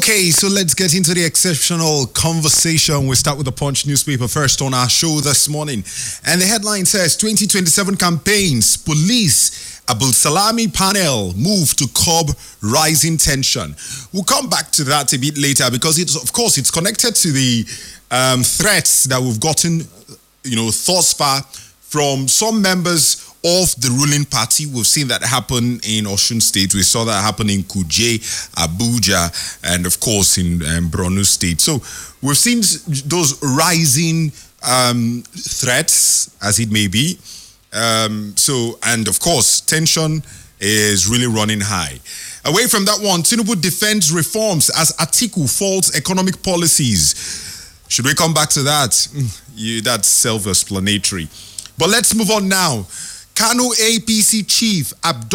Okay, so let's get into the exceptional conversation. We'll start with the Punch newspaper first on our show this morning. And the headline says 2027 campaigns, police, Abdul Salami panel move to curb rising tension. We'll come back to that a bit later because it's connected to the threats that we've gotten, thus far from some members of the ruling party. We've seen that happen in Osun State. We saw that happen in Kuje, Abuja, and of course in Borno State. So we've seen those rising threats, as it may be. And of course, tension is really running high. Away from that one, Tinubu defends reforms as Atiku faults economic policies. Should we come back to that? That's self-explanatory. But let's move on now. Kano APC chief Abdul